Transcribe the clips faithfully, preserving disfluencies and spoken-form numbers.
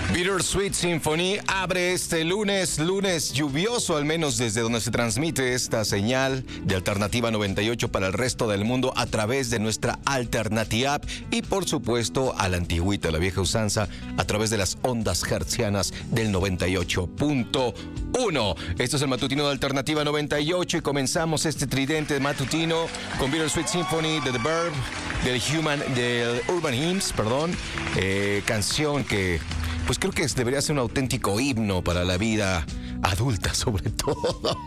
Bittersweet Symphony abre este lunes, lunes lluvioso, al menos desde donde se transmite esta señal de Alternativa noventa y ocho para el resto del mundo a través de nuestra Alternativa App y por supuesto a la antigüita, la vieja usanza, a través de las ondas hertzianas del noventa y ocho punto uno. Esto es el matutino de Alternativa noventa y ocho y comenzamos este tridente matutino con Bittersweet Symphony de The Verb, del Human, del Urban Hymns, perdón, eh, canción que pues creo que debería ser un auténtico himno para la vida adulta, sobre todo.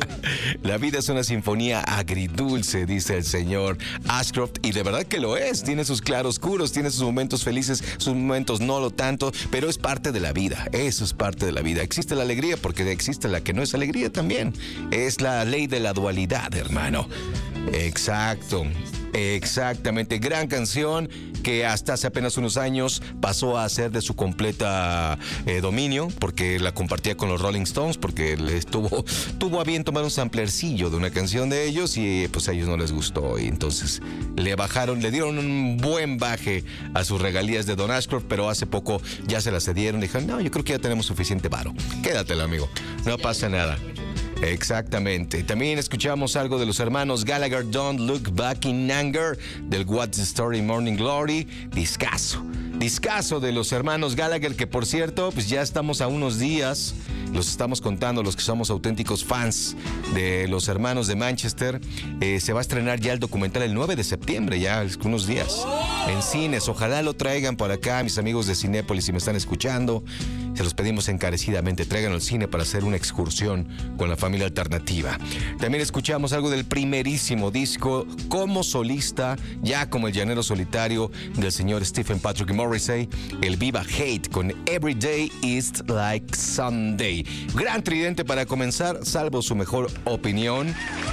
La vida es una sinfonía agridulce, dice el señor Ashcroft, y de verdad que lo es. Tiene sus claroscuros, tiene sus momentos felices, sus momentos no lo tanto, pero es parte de la vida. Eso es parte de la vida. Existe la alegría porque existe la que no es alegría también. Es la ley de la dualidad, hermano. Exacto. Exactamente, gran canción que hasta hace apenas unos años pasó a ser de su completa eh, dominio, porque la compartía con los Rolling Stones, porque les tuvo, tuvo a bien tomar un samplercillo de una canción de ellos y pues a ellos no les gustó y entonces le bajaron, le dieron un buen baje a sus regalías de Don Ashcroft, pero hace poco ya se las cedieron y dijeron, no, yo creo que ya tenemos suficiente varo, quédatelo amigo, no pasa nada. Exactamente. También escuchamos algo de los hermanos Gallagher, Don't Look Back in Anger, del What's the Story Morning Glory. Discazo, discazo de los hermanos Gallagher, que por cierto, pues ya estamos a unos días, los estamos contando los que somos auténticos fans de los hermanos de Manchester. Eh, se va a estrenar ya el documental el nueve de septiembre, ya unos días, en cines. Ojalá lo traigan por acá, mis amigos de Cinépolis, si me están escuchando. Se los pedimos encarecidamente, traigan al cine para hacer una excursión con la familia alternativa. También escuchamos algo del primerísimo disco como solista, ya como el llanero solitario del señor Stephen Patrick Morrissey, el Viva Hate con Every Day is Like Sunday. Gran tridente para comenzar, salvo su mejor opinión.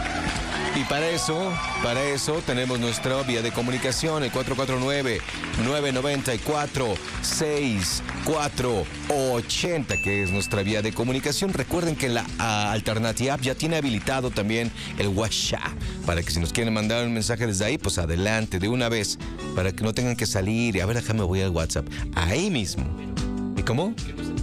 Y para eso, para eso tenemos nuestra vía de comunicación, el cuatro cuatro nueve, nueve nueve cuatro, seis cuatro ocho cero, que es nuestra vía de comunicación. Recuerden que la uh, Alternativa ya tiene habilitado también el WhatsApp, para que si nos quieren mandar un mensaje desde ahí, pues adelante, de una vez, para que no tengan que salir y a ver, déjame voy al WhatsApp, ahí mismo. ¿Y cómo?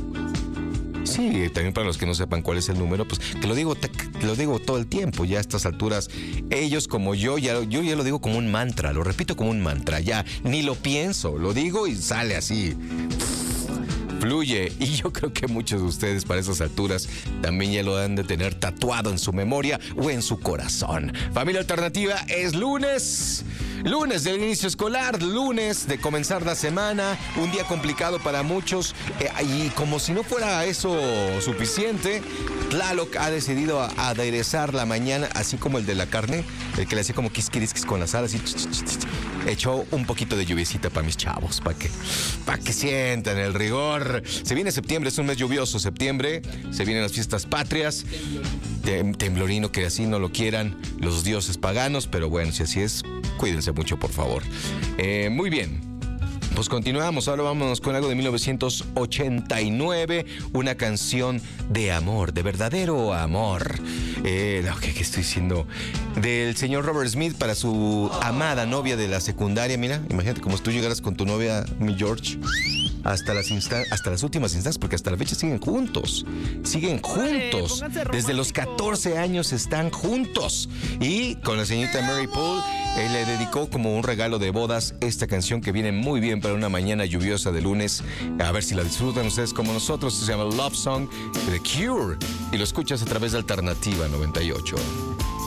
Sí, también para los que no sepan cuál es el número, pues que lo digo, te, lo digo todo el tiempo, ya a estas alturas, ellos como yo, ya, yo ya lo digo como un mantra, lo repito como un mantra, ya ni lo pienso, lo digo y sale así, fluye. Y yo creo que muchos de ustedes para esas alturas también ya lo han de tener tatuado en su memoria o en su corazón. Familia Alternativa, es lunes. Lunes del inicio escolar, lunes de comenzar la semana, un día complicado para muchos, eh, y como si no fuera eso suficiente, Tlaloc ha decidido aderezar la mañana, así como el de la carne, el que le hacía como quisquirisquis con las alas, y echó un poquito de lluviecita para mis chavos, para que, para que sientan el rigor. Se viene septiembre, es un mes lluvioso, septiembre, se vienen las fiestas patrias, temblorino que así no lo quieran los dioses paganos, pero bueno, si así es, cuídense mucho, por favor. Eh, muy bien. Pues continuamos, ahora vámonos con algo de mil novecientos ochenta y nueve, una canción de amor, de verdadero amor. Eh, no, ¿qué, qué estoy diciendo? Del señor Robert Smith para su amada novia de la secundaria. Mira, imagínate como si tú llegaras con tu novia, mi George, hasta las instan- hasta las últimas instancias, porque hasta la fecha siguen juntos. Siguen juntos. Desde los catorce años están juntos. Y con la señorita Mary Poole, él le dedicó como un regalo de bodas esta canción que viene muy bien para una mañana lluviosa de lunes. A ver si la disfrutan ustedes como nosotros. Se llama Love Song de The Cure y lo escuchas a través de Alternativa noventa y ocho.